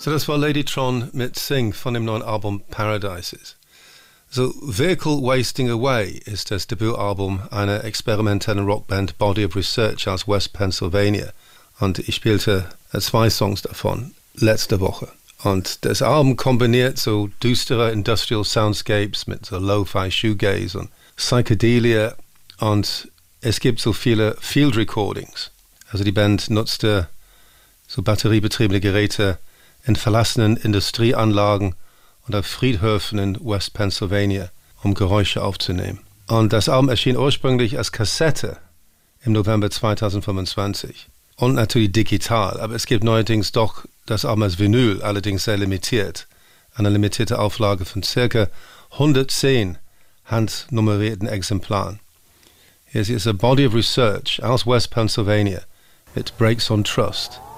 So, das war Ladytron mit Sing von dem neuen Album Paradises. So, Vehicle Wasting Away ist das Debütalbum einer experimentellen Rockband Body of Research aus West Pennsylvania. Und ich spielte 2 Songs davon letzte Woche. Und das Album kombiniert so düstere Industrial Soundscapes mit so Lo-Fi Shoegaze und Psychedelia. Und es gibt so viele Field Recordings. Also die Band nutzte so batteriebetriebene Geräte in verlassenen Industrieanlagen und auf Friedhöfen in West Pennsylvania, um Geräusche aufzunehmen. Und das Album erschien ursprünglich als Kassette im November 2025 und natürlich digital, aber es gibt neuerdings doch das Album als Vinyl, allerdings sehr limitiert. Eine limitierte Auflage von ca. 110 handnummerierten Exemplaren. Hier ist A Body of Research aus West Pennsylvania mit Breaks on Trust.